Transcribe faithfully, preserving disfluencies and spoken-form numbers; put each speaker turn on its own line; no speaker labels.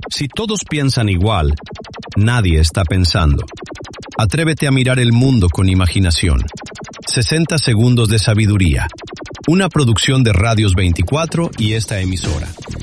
Si todos piensan igual, nadie está pensando. Atrévete a mirar el mundo con imaginación. sesenta segundos de sabiduría. Una producción de Radios veinticuatro y esta emisora.